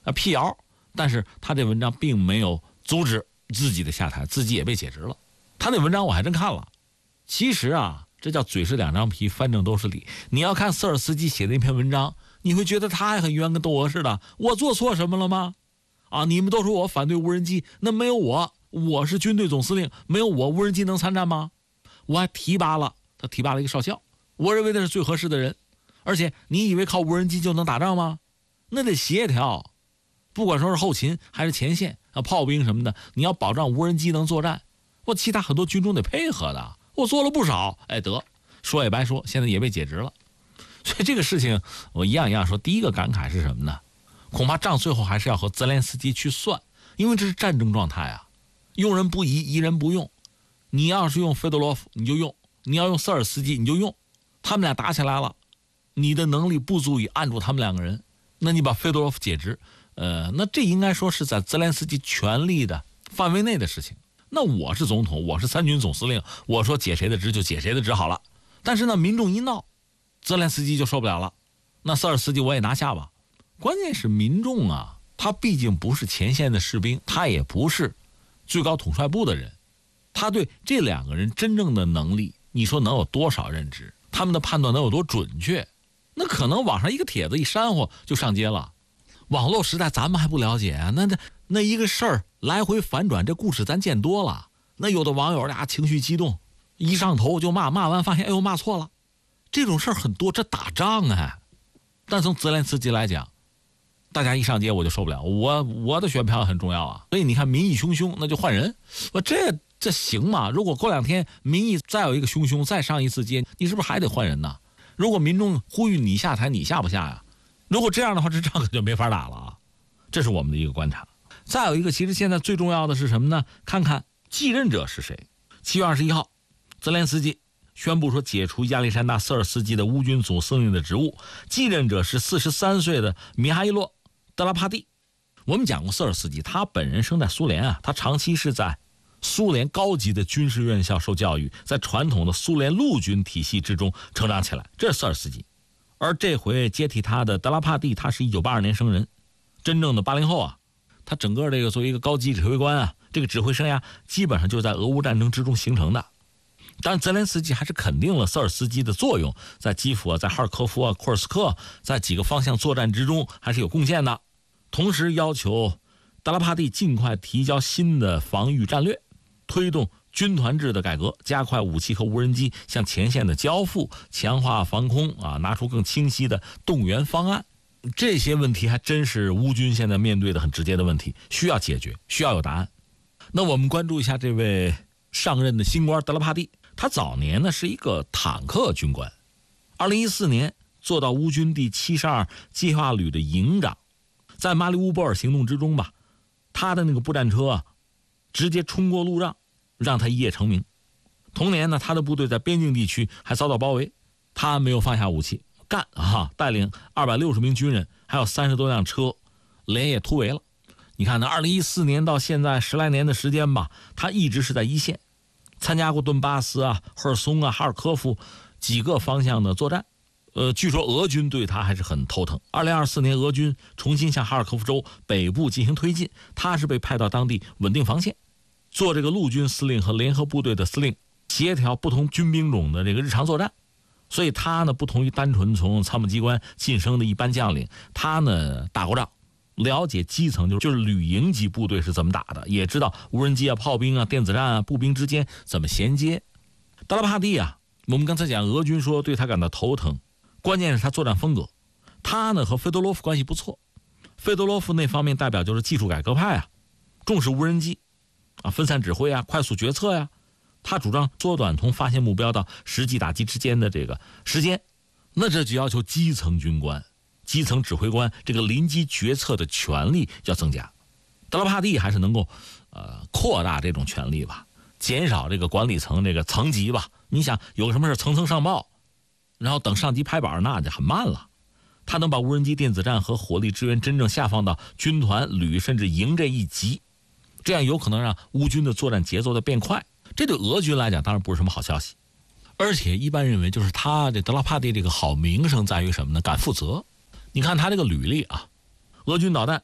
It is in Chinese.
辟谣，但是他这文章并没有阻止自己的下台，自己也被解职了。他那文章我还真看了，其实啊，这叫嘴是两张皮，翻正都是理。你要看瑟尔斯基写的那篇文章，你会觉得他还很冤，跟窦娥似的。我做错什么了吗？啊，你们都说我反对无人机，那没有我是军队总司令，没有我无人机能参战吗？我还提拔了他，提拔了一个少校，我认为那是最合适的人。而且你以为靠无人机就能打仗吗？那得协调，不管说是后勤还是前线啊，炮兵什么的，你要保障无人机能作战，我其他很多军种得配合的。我做了不少，哎，得说也白说，现在也被解职了。所以这个事情我一样一样说。第一个感慨是什么呢？恐怕账最后还是要和泽连斯基去算，因为这是战争状态啊，用人不疑，疑人不用。你要是用费多罗夫你就用，你要用瑟尔斯基你就用，他们俩打起来了，你的能力不足以按住他们两个人，那你把费多罗夫解职，那这应该说是在泽连斯基权力的范围内的事情。那我是总统，我是三军总司令，我说解谁的职就解谁的职好了。但是呢，民众一闹，泽连斯基就受不了了，那瑟尔斯基我也拿下吧。关键是民众啊，他毕竟不是前线的士兵，他也不是最高统帅部的人，他对这两个人真正的能力，你说能有多少认知？他们的判断能有多准确？那可能网上一个帖子一煽乎就上街了。网络时代咱们还不了解啊，那一个事儿来回反转，这故事咱见多了。那有的网友俩情绪激动，一上头就骂完发现哎呦骂错了，这种事儿很多，这打仗啊。但从泽连斯基来讲，大家一上街我就受不了，我的选票很重要啊。所以你看民意汹汹，那就换人。我这行吗？如果过2天民意再有一个汹汹，再上一次街，你是不是还得换人呢？如果民众呼吁你下台，你下不下呀？如果这样的话，这仗可就没法打了啊。这是我们的一个观察。再有一个，其实现在最重要的是什么呢？看看继任者是谁。7月21号，泽连斯基宣布说解除亚历山大·瑟尔斯基的乌军总司令的职务，继任者是43岁的米哈伊洛·德拉帕蒂。我们讲过瑟尔斯基，他本人生在苏联啊，他长期是在苏联高级的军事院校受教育，在传统的苏联陆军体系之中成长起来，这是瑟尔斯基。而这回接替他的德拉帕蒂，他是1982年生人，真正的80后啊。他整个这个作为一个高级指挥官啊，这个指挥生涯基本上就在俄乌战争之中形成的。当然泽连斯基还是肯定了瑟尔斯基的作用，在基辅啊，在哈尔科夫啊，库尔斯克，在几个方向作战之中还是有贡献的。同时要求德拉帕蒂尽快提交新的防御战略，推动军团制的改革，加快武器和无人机向前线的交付，强化防空啊，拿出更清晰的动员方案。这些问题还真是乌军现在面对的很直接的问题，需要解决，需要有答案。那我们关注一下这位上任的新官德拉帕蒂，他早年呢是一个坦克军官，2014年做到乌军第72计划旅的营长，在马里乌波尔行动之中吧，他的那个步战车啊，直接冲过路障，让他一夜成名。同年呢，他的部队在边境地区还遭到包围，他没有放下武器，干啊！带领260名军人，还有30多辆车，连夜突围了。你看呢，2014年到现在10来年的时间吧，他一直是在一线，参加过顿巴斯啊、赫尔松啊、哈尔科夫几个方向的作战。据说俄军对他还是很头疼。2024年，俄军重新向哈尔科夫州北部进行推进，他是被派到当地稳定防线，做这个陆军司令和联合部队的司令，协调不同军兵种的这个日常作战。所以他呢，不同于单纯从参谋机关晋升的一般将领，他呢打过仗，了解基层就是旅营级部队是怎么打的，也知道无人机啊、炮兵啊、电子战啊、步兵之间怎么衔接。德拉帕蒂啊，我们刚才讲俄军说对他感到头疼，关键是他作战风格。他呢和费多罗夫关系不错，费多罗夫那方面代表就是技术改革派啊，重视无人机啊、分散指挥啊、快速决策呀。他主张缩短从发现目标到实际打击之间的这个时间，那这就要求基层军官、基层指挥官这个临机决策的权力要增加。德拉帕蒂还是能够扩大这种权力吧，减少这个管理层这个层级吧。你想有什么事层层上报，然后等上级拍板那就很慢了。他能把无人机、电子战和火力支援真正下放到军团、旅甚至营这一级，这样有可能让乌军的作战节奏的变快。这对俄军来讲当然不是什么好消息。而且一般认为就是他这德拉帕蒂这个好名声在于什么呢？敢负责。你看他这个履历啊，俄军导弹